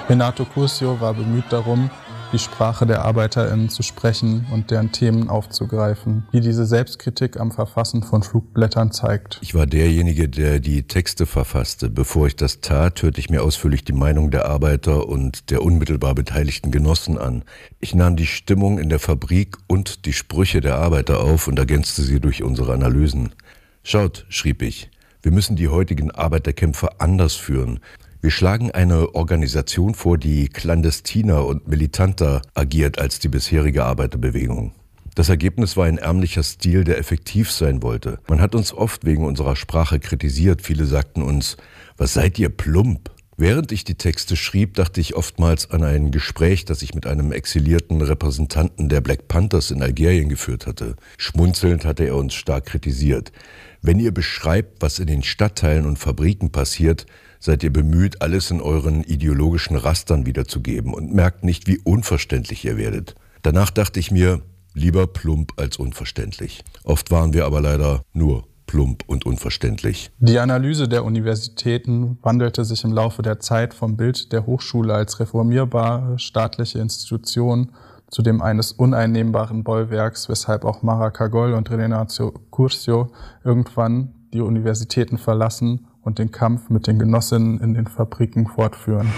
Renato Curcio war bemüht darum, die Sprache der ArbeiterInnen zu sprechen und deren Themen aufzugreifen, wie diese Selbstkritik am Verfassen von Flugblättern zeigt. Ich war derjenige, der die Texte verfasste. Bevor ich das tat, hörte ich mir ausführlich die Meinung der Arbeiter und der unmittelbar beteiligten Genossen an. Ich nahm die Stimmung in der Fabrik und die Sprüche der Arbeiter auf und ergänzte sie durch unsere Analysen. Schaut, schrieb ich, wir müssen die heutigen Arbeiterkämpfe anders führen. Wir schlagen eine Organisation vor, die clandestiner und militanter agiert als die bisherige Arbeiterbewegung. Das Ergebnis war ein ärmlicher Stil, der effektiv sein wollte. Man hat uns oft wegen unserer Sprache kritisiert. Viele sagten uns, was seid ihr plump? Während ich die Texte schrieb, dachte ich oftmals an ein Gespräch, das ich mit einem exilierten Repräsentanten der Black Panthers in Algerien geführt hatte. Schmunzelnd hatte er uns stark kritisiert. Wenn ihr beschreibt, was in den Stadtteilen und Fabriken passiert, seid ihr bemüht, alles in euren ideologischen Rastern wiederzugeben und merkt nicht, wie unverständlich ihr werdet. Danach dachte ich mir, lieber plump als unverständlich. Oft waren wir aber leider nur plump und unverständlich. Die Analyse der Universitäten wandelte sich im Laufe der Zeit vom Bild der Hochschule als reformierbare staatliche Institution zu dem eines uneinnehmbaren Bollwerks, weshalb auch Mara Kagol und Renato Curcio irgendwann die Universitäten verlassen und den Kampf mit den Genossinnen in den Fabriken fortführen.